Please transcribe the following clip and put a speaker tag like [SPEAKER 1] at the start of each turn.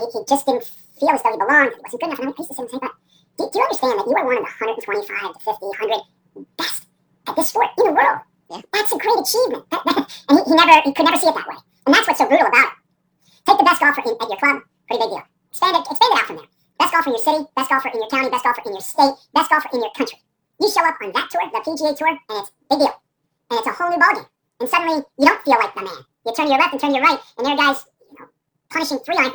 [SPEAKER 1] he just didn't feel as though he belonged. He wasn't good enough. And I used to sit and say, but do you understand that you are one of the 125 to 50, 100 best at this sport in the world? Yeah. That's a great achievement. And he could never see it that way. And that's what's so brutal about it. Take the best golfer at your club, pretty big deal. Expand it out from there. Best golfer in your city, best golfer in your county, best golfer in your state, best golfer in your country. You show up on that tour, the PGA Tour, and it's a big deal. And it's a whole new ballgame. And suddenly, you don't feel like the man. You turn to your left and turn to your right, and there are guys, punishing 3-iron